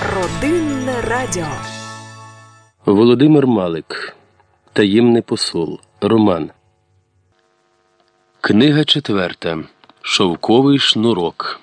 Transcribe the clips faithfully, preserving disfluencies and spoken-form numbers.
Родинне радіо. Володимир Малик. Таємний посол. Роман. Книга четверта. Шовковий шнурок.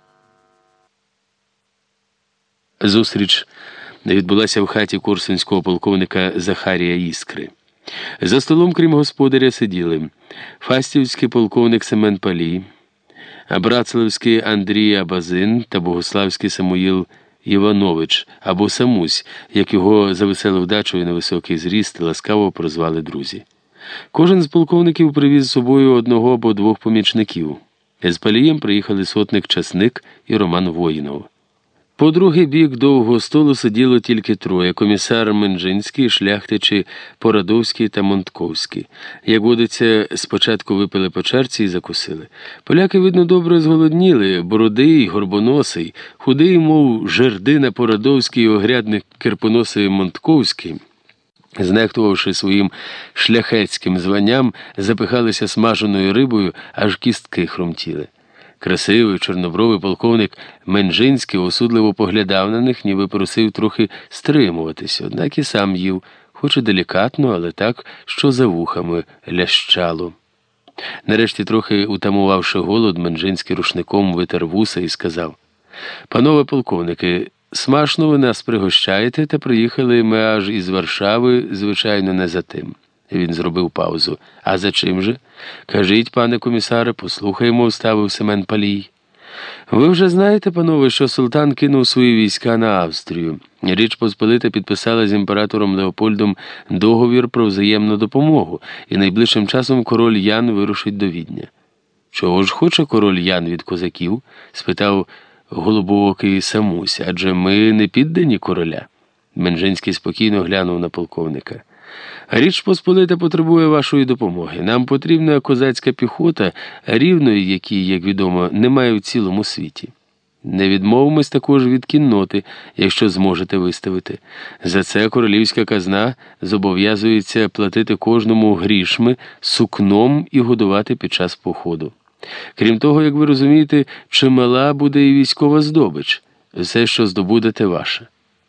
Зустріч відбулася в хаті корсунського полковника Захарія Іскри. За столом, крім господаря, сиділи фастівський полковник Семен Палій, Братславський Андрій Абазин та богославський Самуїл Іванович, або Самусь, як його за веселу вдачу і невисокий зріст ласкаво прозвали друзі. Кожен з полковників привіз з собою одного або двох помічників. З Палієм приїхали сотник Часник і Роман Воїнов. По другий бік довгого столу сиділо тільки троє – комісар Менжинський, шляхтичі Порадовський та Монтковський. Як водиться, спочатку випили по чарці і закусили. Поляки, видно, добре зголодніли, бородий, горбоносий, худий, мов жердина Порадовський і огрядник кирпоносий Монтковський, знехтувавши своїм шляхетським званням, запихалися смаженою рибою, аж кістки хрумтіли. Красивий, чорнобровий полковник Менжинський осудливо поглядав на них, ніби просив трохи стримуватися, однак і сам їв, хоч і делікатно, але так, що за вухами лящало. Нарешті, трохи утамувавши голод, Менжинський рушником витер вуса і сказав: «Панове полковники, смачно ви нас пригощаєте, та приїхали ми аж із Варшави, звичайно, не за тим». Він зробив паузу. «А за чим же? Кажіть, пане комісаре, послухаємо», – вставив Семен Палій. «Ви вже знаєте, панове, що султан кинув свої війська на Австрію. Річ Посполита підписала з імператором Леопольдом договір про взаємну допомогу, і найближчим часом король Ян вирушить до Відня». «Чого ж хоче король Ян від козаків?» – спитав голубоокий Самусь. «Адже ми не піддані короля». Менжинський спокійно глянув на полковника. «Річ Посполита потребує вашої допомоги. Нам потрібна козацька піхота, рівної якій, як відомо, немає в цілому світі. Не відмовимось також від кінноти, якщо зможете виставити. За це королівська казна зобов'язується платити кожному грішми, сукном і годувати під час походу. Крім того, як ви розумієте, чимала буде і військова здобич. Все, що здобудете, ваше.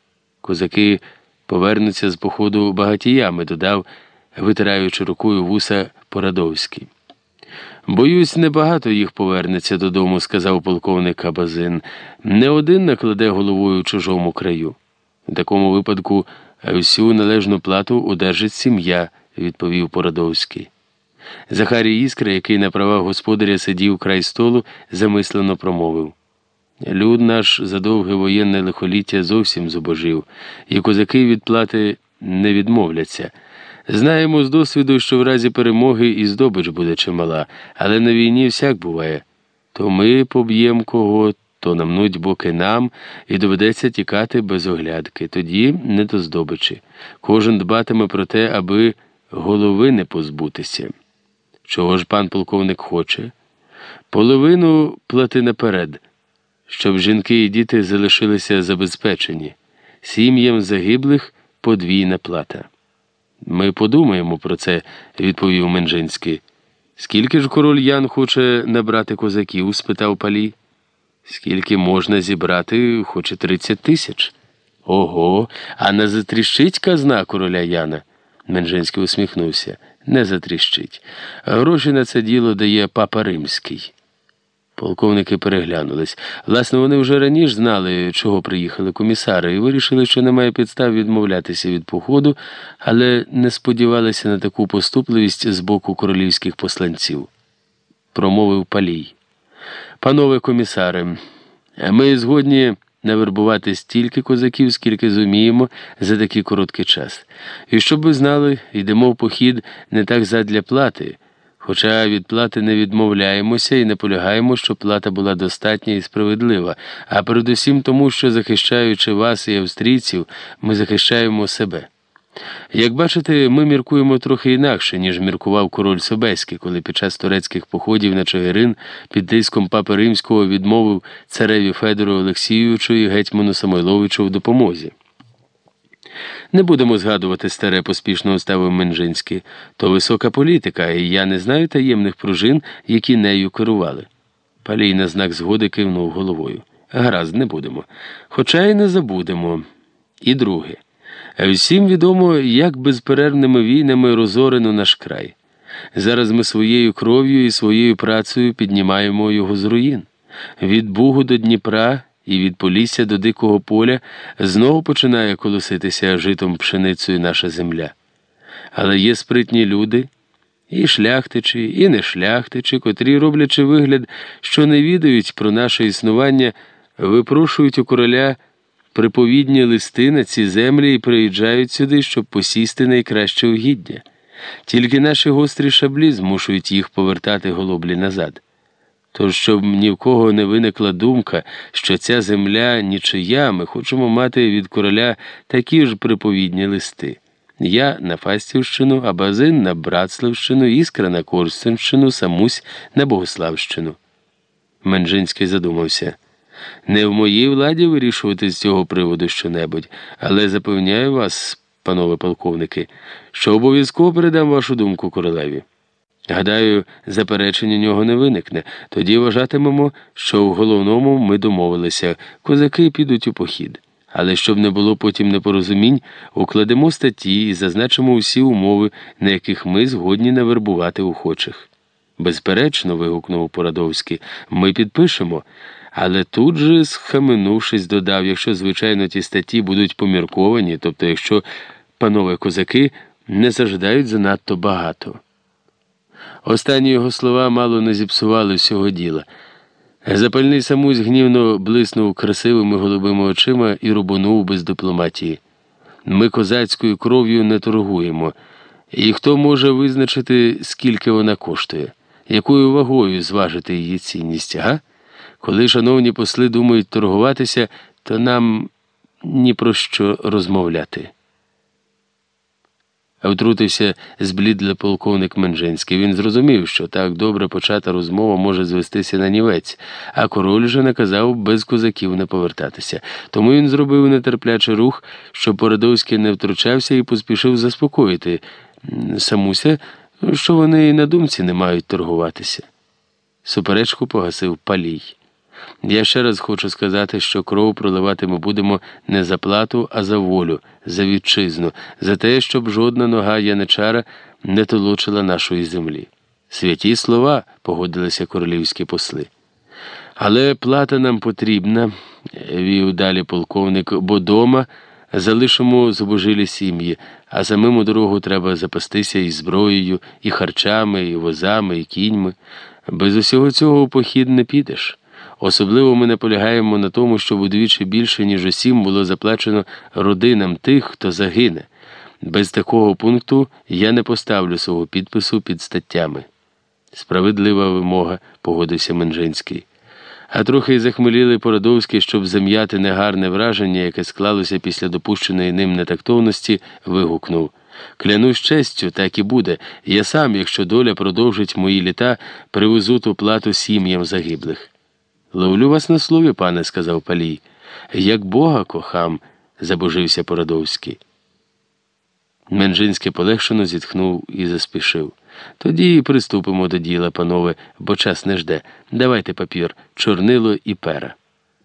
Козаки повернуться з походу багатіями», – додав, витираючи рукою вуса, Порадовський. «Боюсь, небагато їх повернеться додому», – сказав полковник Абазин. «Не один накладе головою чужому краю». «У такому випадку всю належну плату одержить сім'я», – відповів Порадовський. Захарій Іскра, який на правах господаря сидів край столу, замислено промовив: «Люд наш за довге воєнне лихоліття зовсім зубожив, і козаки від плати не відмовляться. Знаємо з досвіду, що в разі перемоги і здобич буде чимала, але на війні всяк буває. То ми поб'ємо кого, то намнуть боки нам, і доведеться тікати без оглядки. Тоді не до здобичі. Кожен дбатиме про те, аби голови не позбутися». «Чого ж пан полковник хоче?» «Половину плати наперед, щоб жінки і діти залишилися забезпечені. Сім'ям загиблих подвійна плата». «Ми подумаємо про це», – відповів Менжинський. «Скільки ж король Ян хоче набрати козаків?» – спитав Палій. «Скільки можна зібрати, хоче тридцять тисяч». «Ого, а не затріщить казна короля Яна?» Менжинський усміхнувся. «Не затріщить. Гроші на це діло дає папа Римський». Полковники переглянулись. Власне, вони вже раніше знали, чого приїхали комісари, і вирішили, що немає підстав відмовлятися від походу, але не сподівалися на таку поступливість з боку королівських посланців. Промовив Палій: «Панове комісари, ми згодні навербувати стільки козаків, скільки зуміємо за такий короткий час. І щоб ви знали, йдемо в похід не так задля плати, хоча від плати не відмовляємося і наполягаємо, щоб плата була достатня і справедлива, а передусім тому, що, захищаючи вас і австрійців, ми захищаємо себе. Як бачите, ми міркуємо трохи інакше, ніж міркував король Собеський, коли під час турецьких походів на Чигирин під тиском папи Римського відмовив цареві Федору Олексійовичу і гетьману Самойловичу в допомозі. Не будемо згадувати старе, поспішно уставив Менжинський. То висока політика, і я не знаю таємних пружин, які нею керували. Палій на знак згоди кивнув головою. Гаразд, не будемо. Хоча й не забудемо. І друге. Всім відомо, як безперервними війнами розорено наш край. Зараз ми своєю кров'ю і своєю працею піднімаємо його з руїн. Від Бугу до Дніпра і від Полісся до Дикого поля знову починає колоситися житом пшеницею наша земля. Але є спритні люди, і шляхтичі, і не шляхтичі, котрі, роблячи вигляд, що не відають про наше існування, випрошують у короля приповідні листи на ці землі і приїжджають сюди, щоб посісти найкраще угіддя. Тільки наші гострі шаблі змушують їх повертати голоблі назад. Тож, щоб ні в кого не виникла думка, що ця земля нічия, ми хочемо мати від короля такі ж приповідні листи. Я на Фастівщину, а Базин на Братславщину, Іскра на Корсунщину, Самусь на Богославщину. Менжинський задумався. Не в моїй владі вирішувати з цього приводу щонебудь, але запевняю вас, панове полковники, що обов'язково передам вашу думку королеві. Гадаю, заперечень у нього не виникне. Тоді вважатимемо, що в головному ми домовилися, козаки підуть у похід. Але щоб не було потім непорозумінь, укладемо статті і зазначимо усі умови, на яких ми згодні навербувати охочих. Безперечно, вигукнув Порадовський, ми підпишемо. Але тут же, схаменувшись, додав, якщо, звичайно, ті статті будуть помірковані, тобто якщо панове козаки не зажадають занадто багато. Останні його слова мало не зіпсували всього діла. Запальний Самусь гнівно блиснув красивими голубими очима і рубанув без дипломатії. Ми козацькою кров'ю не торгуємо. І хто може визначити, скільки вона коштує? Якою вагою зважити її цінність, га? Коли шановні посли думають торгуватися, то нам ні про що розмовляти. Втрутився зблідлий полковник Менжинський. Він зрозумів, що так добре почата розмова може звестися на нівець, а король же наказав без козаків не повертатися. Тому він зробив нетерплячий рух, щоб Порадовський не втручався і поспішив заспокоїти Самуся, що вони і на думці не мають торгуватися. Суперечку погасив Палій. Я ще раз хочу сказати, що кров проливати ми будемо не за плату, а за волю, за вітчизну, за те, щоб жодна нога яничара не толочила нашої землі. Святі слова, погодилися королівські посли. Але плата нам потрібна, вів далі полковник, бо дома залишимо зубожилі сім'ї, а самим у дорогу треба запастися і зброєю, і харчами, і возами, і кіньми. Без усього цього у похід не підеш. Особливо ми наполягаємо на тому, щоб удвічі більше, ніж усім, було заплачено родинам тих, хто загине. Без такого пункту я не поставлю свого підпису під статтями. Справедлива вимога, погодився Менжинський. А трохи й захмелілий Порадовський, щоб зам'яти негарне враження, яке склалося після допущеної ним нетактовності, вигукнув. Клянусь честю, так і буде. Я сам, якщо доля продовжить мої літа, привезу ту плату сім'ям загиблих. Ловлю вас на слові, пане, сказав Палій. Як Бога кохам, забожився Порадовський. Менжинський полегшено зітхнув і заспішив. Тоді і приступимо до діла, панове, бо час не жде. Давайте папір, чорнило і пера.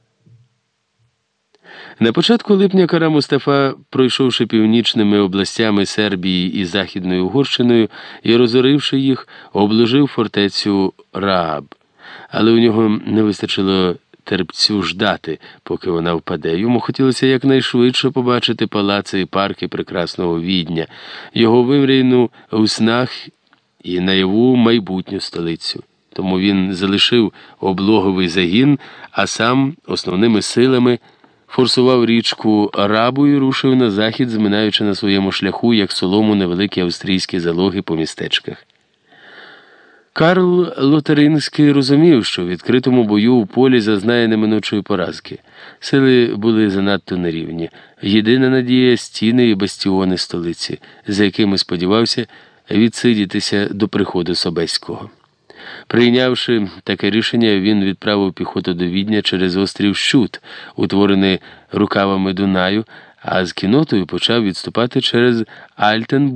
На початку липня Кара Мустафа, пройшовши північними областями Сербії і Західною Угорщиною і розоривши їх, обложив фортецю Рааб. Але у нього не вистачило терпцю ждати, поки вона впаде. Йому хотілося якнайшвидше побачити палаци і парки прекрасного Відня, його вимрійну у снах і наяву майбутню столицю. Тому він залишив облоговий загін, а сам основними силами форсував річку Рабу і рушив на захід, зминаючи на своєму шляху, як солому, невеликі австрійські залоги по містечках. Карл Лотарингський розумів, що в відкритому бою у полі зазнає неминучої поразки. Сили були занадто нерівні. Єдина надія – стіни і бастіони столиці, за якими сподівався відсидітися до приходу Собеського. Прийнявши таке рішення, він відправив піхоту до Відня через острів Щут, утворений рукавами Дунаю, а з кіннотою почав відступати через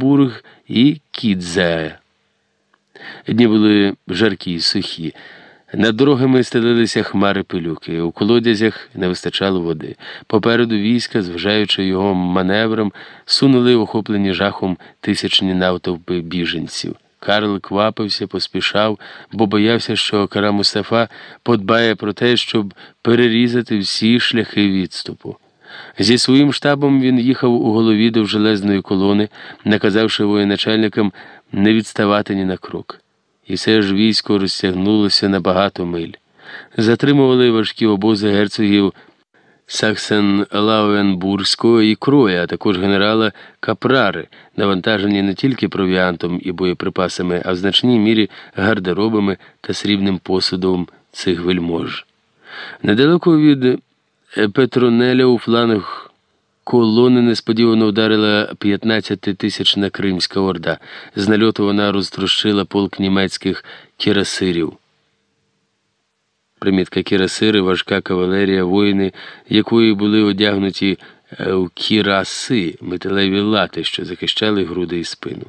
Альтенбург і Кідзее. Дні були жаркі й сухі. Над дорогами стелилися хмари пилюки, у колодязях не вистачало води. Попереду війська, зважаючи його маневром, сунули охоплені жахом тисячні навтовпи біженців. Карл квапився, поспішав, бо боявся, що кара Мустафа подбає про те, щоб перерізати всі шляхи відступу. Зі своїм штабом він їхав у голові довжелезної колони, наказавши воєначальникам не відставати ні на крок. І все ж військо розтягнулося на багато миль. Затримували важкі обози герцогів Саксен-Лауенбурзького і Кроя, а також генерала Капрари, навантажені не тільки провіантом і боєприпасами, а в значній мірі гардеробами та срібним посудом цих вельмож. Недалеко від Петронеля у фланг колони несподівано вдарила п'ятнадцятитисячна Кримська орда. З нальоту вона розтрощила полк німецьких кірасирів. Примітка: кірасири – важка кавалерія, воїни якої були одягнуті в кіраси – металеві лати, що захищали груди і спину.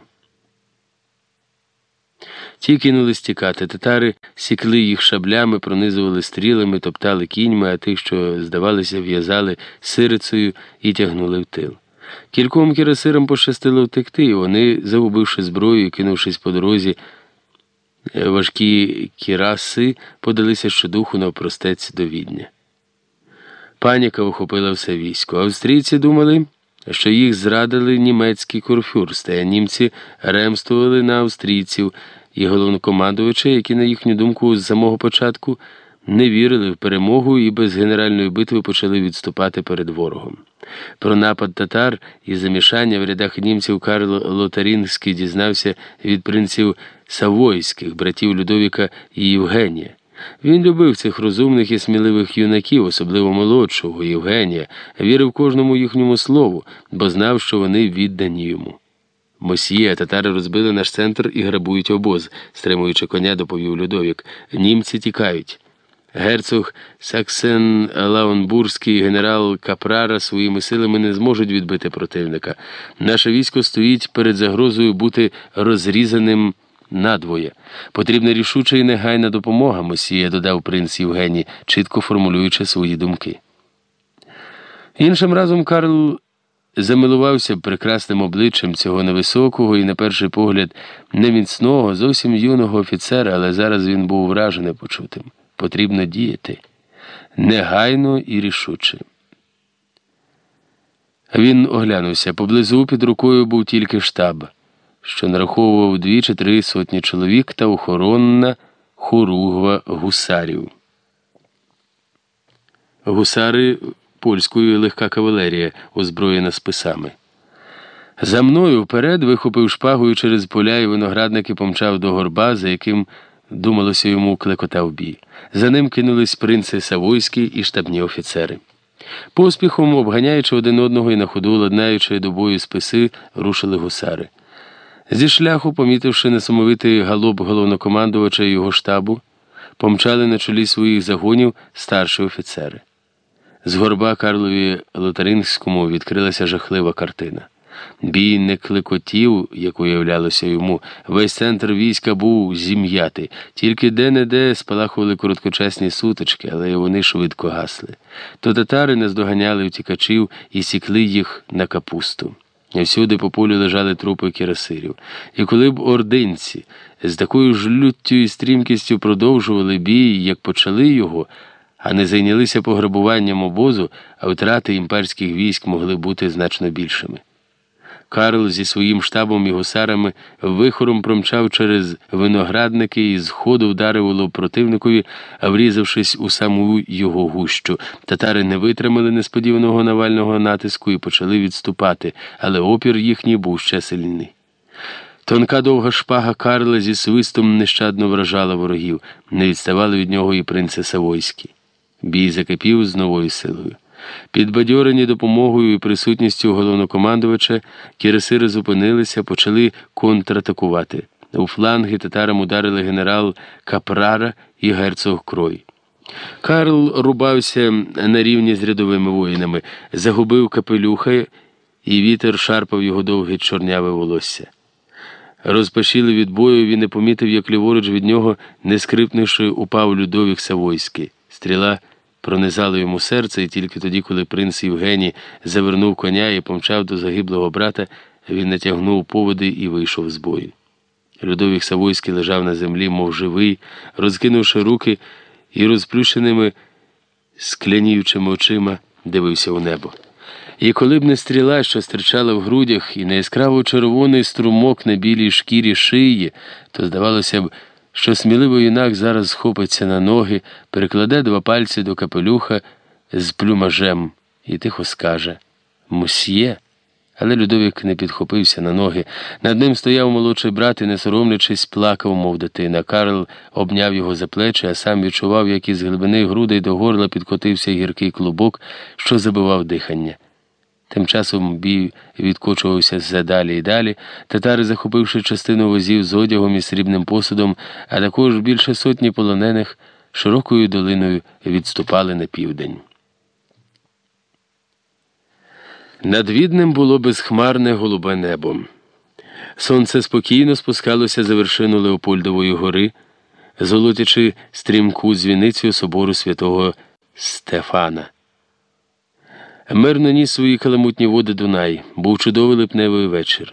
Ті кинулись тікати. Татари сікли їх шаблями, пронизували стрілами, топтали кіньми, а тих, що, здавалося, в'язали сирицею і тягнули в тил. Кільком кірасирам пощастило втекти, і вони, загубивши зброю і кинувшись по дорозі, важкі кіраси подалися щодуху навпростець до Відня. Паніка охопила все військо. Австрійці думали, що їх зрадили німецькі курфюрсти, а німці ремствували на австрійців і головнокомандувача, які, на їхню думку, з самого початку не вірили в перемогу і без генеральної битви почали відступати перед ворогом. Про напад татар і замішання в рядах німців Карл Лотарингський дізнався від принців Савойських, братів Людовіка і Євгенія. Він любив цих розумних і сміливих юнаків, особливо молодшого Євгенія, вірив кожному їхньому слову, бо знав, що вони віддані йому. «Мосьє, татари розбили наш центр і грабують обоз», – стримуючи коня, доповів Людовік. «Німці тікають. Герцог Саксен-Лауенбурзький і генерал Капрара своїми силами не зможуть відбити противника. Наше військо стоїть перед загрозою бути розрізаним надвоє. Потрібна рішуча і негайна допомога, мосьє», – додав принц Євгеній, чітко формулюючи свої думки. Іншим разом Карл замилувався прекрасним обличчям цього невисокого і, на перший погляд, неміцного, зовсім юного офіцера, але зараз він був вражений почутим. Потрібно діяти. Негайно і рішуче. Він оглянувся. Поблизу під рукою був тільки штаб, що нараховував дві чи три сотні чоловік та охоронна хоругва гусарів. Гусари – польською легка кавалерія, озброєна списами. За мною вперед вихопив шпагою через поля і виноградники помчав до горба, за яким, думалося йому, клекотав бій. За ним кинулись принци Савойський і штабні офіцери. Поспіхом, обганяючи один одного і на ходу ладнаючи до бою списи, рушили гусари. Зі шляху, помітивши несамовитий галоп головнокомандувача і його штабу, помчали на чолі своїх загонів старші офіцери. З горба Карлові Лотарингському відкрилася жахлива картина. Бій не клекотів, як уявлялося йому. Весь центр війська був зім'ятий. Тільки де-не-де спалахували короткочасні сутички, але вони швидко гасли. То татари наздоганяли втікачів і сікли їх на капусту. Всюди по полю лежали трупи кірасирів. І коли б ординці з такою ж люттю і стрімкістю продовжували бій, як почали його, а не зайнялися пограбуванням обозу, а втрати імперських військ могли бути значно більшими. Карл зі своїм штабом і гусарами вихором промчав через виноградники і з ходу вдарив у лоб противникові, врізавшись у саму його гущу. Татари не витримали несподіваного навального натиску і почали відступати, але опір їхній був ще сильний. Тонка довга шпага Карла зі свистом нещадно вражала ворогів, не відставали від нього і принци Савойські. Бій закипів з новою силою. Підбадьорені допомогою і присутністю головнокомандувача, кірасири зупинилися, почали контратакувати. У фланги татарам ударили генерал Капрара і герцог Крой. Карл рубався на рівні з рядовими воїнами, загубив капелюха, і вітер шарпав його довге чорняве волосся. Розпашілий від бою, він не помітив, як ліворуч від нього, не скрипнувши, упав Людовік Савойський. Стріла пронизала йому серце, і тільки тоді, коли принц Євгеній завернув коня і помчав до загиблого брата, він натягнув поводи і вийшов з бою. Людовік Савойський лежав на землі, мов живий, розкинувши руки і розплющеними скляніючими очима дивився у небо. І коли б не стріла, що стирчала в грудях, і не яскраво червоний струмок на білій шкірі шиї, то здавалося б, що сміливий юнак зараз схопиться на ноги, перекладе два пальці до капелюха з плюмажем і тихо скаже «Мусьє». Але Людовік не підхопився на ноги. Над ним стояв молодший брат і, не соромлячись, плакав, мов дитина. Карл обняв його за плечі, а сам відчував, як із глибини грудей до горла підкотився гіркий клубок, що забивав дихання. Тим часом бій відкочувався все далі і далі. Татари, захопивши частину возів з одягом і срібним посудом, а також більше сотні полонених, широкою долиною відступали на південь. Над Віднем було безхмарне голубе небо. Сонце спокійно спускалося за вершину Леопольдової гори, золотячи стрімку дзвіницю собору святого Стефана. Мирно ніс свої каламутні води Дунай. Був чудовий липневий вечір.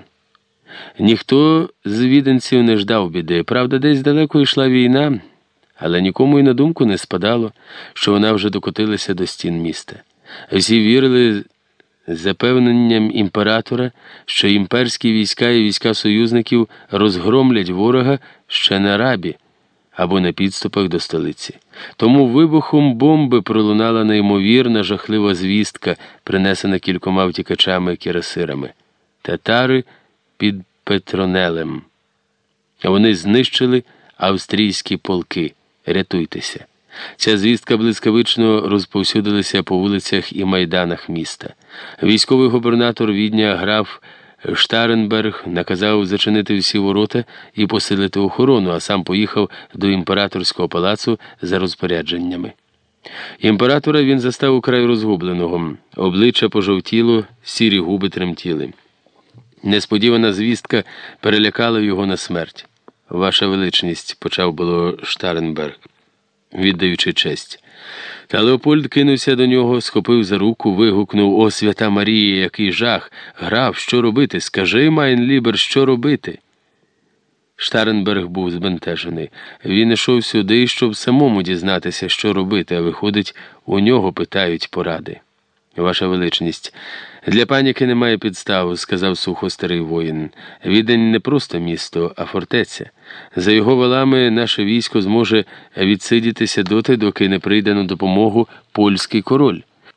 Ніхто з віденців не ждав біди. Правда, десь далеко йшла війна, але нікому й на думку не спадало, що вона вже докотилася до стін міста. Всі вірили запевненням імператора, що імперські війська і війська союзників розгромлять ворога ще на Рабі або на підступах до столиці. Тому вибухом бомби пролунала неймовірна жахлива звістка, принесена кількома втікачами-кірасирами. Татари під Петронелем. Вони знищили австрійські полки. Рятуйтеся. Ця звістка блискавично розповсюдилася по вулицях і майданах міста. Військовий губернатор Відня граф Штаренберг наказав зачинити всі ворота і посилити охорону, а сам поїхав до імператорського палацу за розпорядженнями. Імператора він застав украй розгубленого. Обличчя пожовтіло, сірі губи тремтіли. Несподівана звістка перелякала його на смерть. «Ваша величність», – почав було Штаренберг, віддаючи честь. Та Леопольд кинувся до нього, схопив за руку, вигукнув: «О, свята Марія, який жах! Граф, що робити? Скажи, Майнлібер, що робити?» Штаренберг був збентежений. Він ішов сюди, щоб самому дізнатися, що робити, а виходить, у нього питають поради. «Ваша величність, для паніки немає підстав», – сказав сухо старий воїн. «Відень не просто місто, а фортеця. За його валами наше військо зможе відсидітися доти, доки не прийде на допомогу польський король.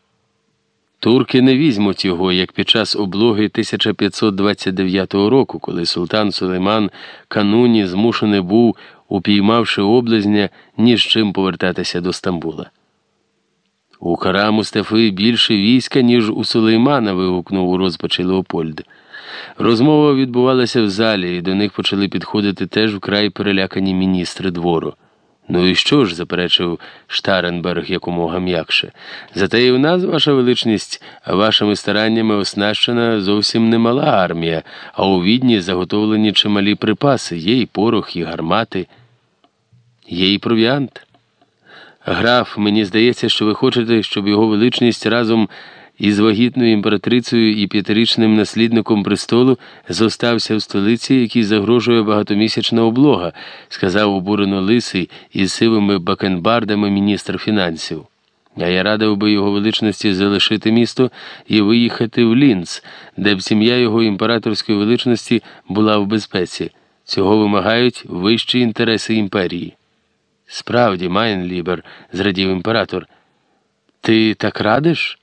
Турки не візьмуть його, як під час облоги тисяча п'ятсот двадцять дев'ятого року, коли султан Сулейман Кануні змушений був, упіймавши облазня, ні з чим повертатися до Стамбула». «У Кара Мустафи більше війська, ніж у Сулеймана», – вигукнув у розпачі Леопольд. Розмова відбувалася в залі, і до них почали підходити теж вкрай перелякані міністри двору. «Ну і що ж», – заперечив Штаренберг якомога м'якше. «Зате і в нас, ваша величність, вашими стараннями оснащена зовсім немала армія, а у Відні заготовлені чималі припаси, є і порох, і гармати, є і провіант. Граф, мені здається, що ви хочете, щоб його величність разом із вагітною імператрицею і п'ятирічним наслідником престолу зостався в столиці, якій загрожує багатомісячна облога», – сказав обурено лисий із сивими бакенбардами міністр фінансів. «А я радив би його величності залишити місто і виїхати в Лінц, де б сім'я його імператорської величності була в безпеці. Цього вимагають вищі інтереси імперії». «Справді, Майнлібер», – зрадів імператор, – «ти так радиш?»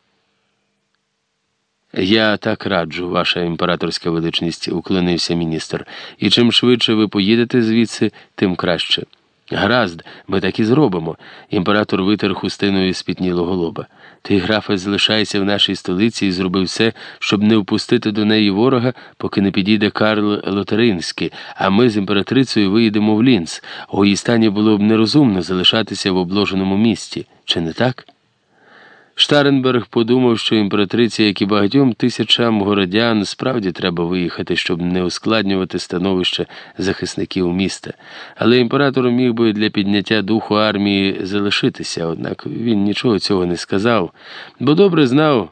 «Я так раджу, ваша імператорська величність», – уклонився міністр. «І чим швидше ви поїдете звідси, тим краще». «Гаразд, ми так і зробимо», – імператор витер хустиною спітнілого лоба. «Ти, графе, залишайся в нашій столиці і зроби все, щоб не впустити до неї ворога, поки не підійде Карл Лотаринський, а ми з імператрицею виїдемо в Лінц. У її стані було б нерозумно залишатися в обложеному місті. Чи не так?» Штаренберг подумав, що імператриці, як і багатьом тисячам городян, справді треба виїхати, щоб не ускладнювати становище захисників міста. Але імператор міг би для підняття духу армії залишитися, однак він нічого цього не сказав, бо добре знав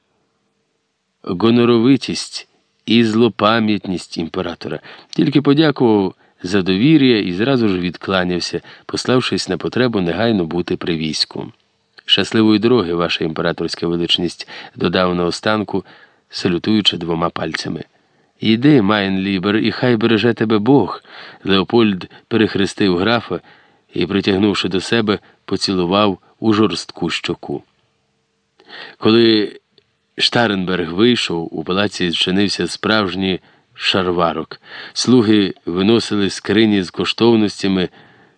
гоноровитість і злопам'ятність імператора. Тільки подякував за довір'я і зразу ж відкланявся, пославшись на потребу негайно бути при війську. «Щасливої дороги, ваша імператорська величність», додав наостанку, салютуючи двома пальцями. «Іди, Майнлібер, і хай береже тебе Бог», Леопольд перехрестив графа і, притягнувши до себе, поцілував у жорстку щоку. Коли Штаренберг вийшов, у палаці зчинився справжній шарварок. Слуги виносили скрині з коштовностями,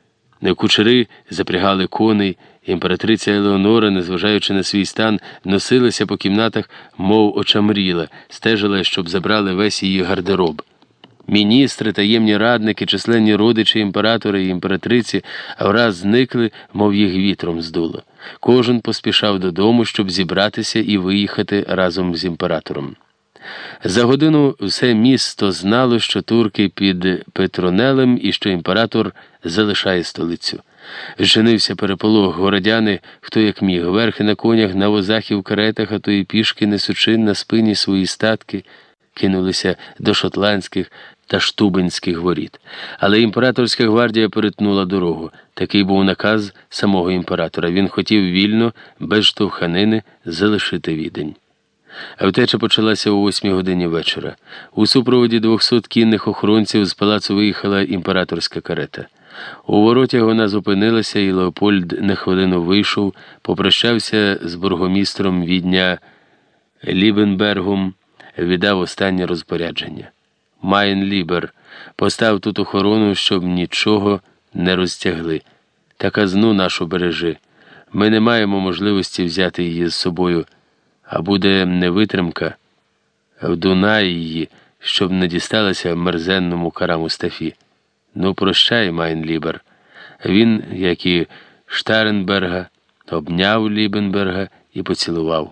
кучери запрягали коней. Імператриця Елеонора, незважаючи на свій стан, носилася по кімнатах, мов очамріла, стежила, щоб забрали весь її гардероб. Міністри, таємні радники, численні родичі імператора і імператриці враз зникли, мов їх вітром здуло. Кожен поспішав додому, щоб зібратися і виїхати разом з імператором. За годину все місто знало, що турки під Петронелем і що імператор залишає столицю. Зчинився переполох, городяни, хто як міг, верхи на конях, на возах і в каретах, а то і пішки, несучи на спині свої статки, кинулися до шотландських та штубинських воріт. Але імператорська гвардія перетнула дорогу. Такий був наказ самого імператора. Він хотів вільно, без штовханини, залишити Відень. А втеча почалася о восьмій годині вечора. У супроводі двохсот кінних охоронців з палацу виїхала імператорська карета. У воротях вона зупинилася, і Леопольд на хвилину вийшов, попрощався з бургомістром Відня Лібенбергом, віддав останнє розпорядження. «Майнлібер, постав тут охорону, щоб нічого не розтягли. Та казну нашу бережи. Ми не маємо можливості взяти її з собою, а буде невитримка в Дунаї її, щоб не дісталася мерзенному Кара Мустафі. Ну, прощай, Майнлібер». Він, як і Штаренберга, обняв Лібенберга і поцілував.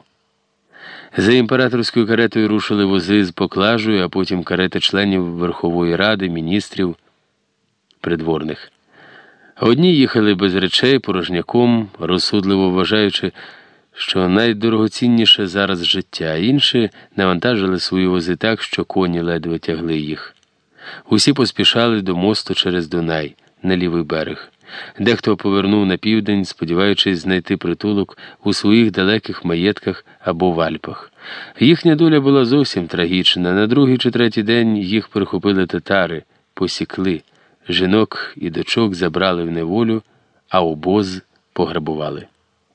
За імператорською каретою рушили вози з поклажею, а потім карети членів Верхової Ради, міністрів, придворних. Одні їхали без речей, порожняком, розсудливо вважаючи, що найдорогоцінніше зараз життя, а інші навантажили свої вози так, що коні ледве тягли їх. Усі поспішали до мосту через Дунай, на лівий берег. Дехто повернув на південь, сподіваючись знайти притулок у своїх далеких маєтках або в Альпах. Їхня доля була зовсім трагічна. На другий чи третій день їх прихопили татари, посікли. Жінок і дочок забрали в неволю, а обоз пограбували.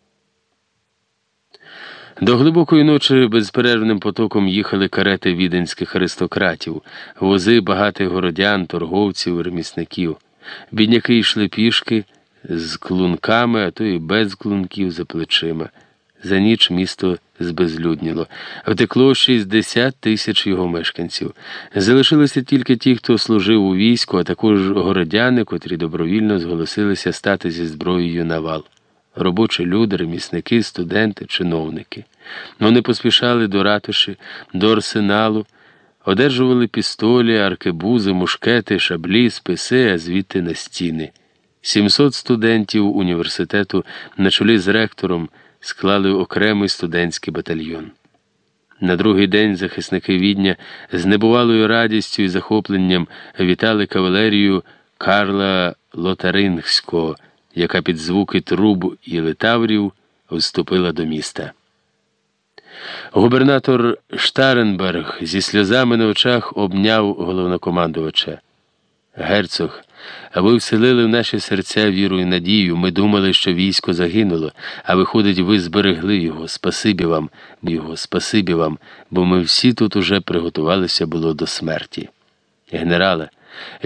До глибокої ночі безперервним потоком їхали карети віденських аристократів, вози багатих городян, торговців, ремісників. Бідняки йшли пішки з клунками, а то і без клунків за плечима. За ніч місто збезлюдніло. Втекло шістдесят тисяч його мешканців. Залишилися тільки ті, хто служив у війську, а також городяни, котрі добровільно зголосилися стати зі зброєю на вал. Робочі люди, ремісники, студенти, чиновники. Вони поспішали до ратуші, до арсеналу, одержували пістолі, аркебузи, мушкети, шаблі, списи, а звідти на стіни. сімсот студентів університету на чолі з ректором склали окремий студентський батальйон. На другий день захисники Відня з небувалою радістю і захопленням вітали кавалерію Карла Лотарингського, яка під звуки труб і литаврів вступила до міста. Губернатор Штаренберг зі сльозами на очах обняв головнокомандувача. «Герцог, ви вселили в наші серця віру і надію. Ми думали, що військо загинуло, а виходить, ви зберегли його. Спасибі вам, його, спасибі вам, бо ми всі тут уже приготувалися було до смерті. Генерале,